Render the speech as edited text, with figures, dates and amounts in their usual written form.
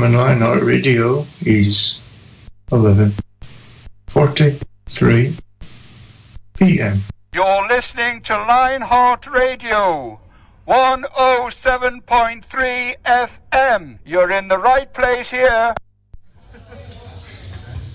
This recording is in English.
time on Lionheart Radio is 11:43 p.m. You're listening to Lionheart Radio, 107.3 FM. You're in the right place here.